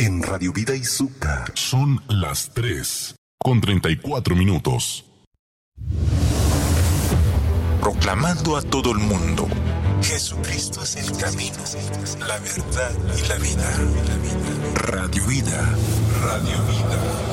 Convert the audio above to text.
en Radio Vida Izuka. Son las 3:34. Proclamando a todo el mundo: Jesucristo es el camino, la verdad y la vida. Radio Vida. Radio Vida.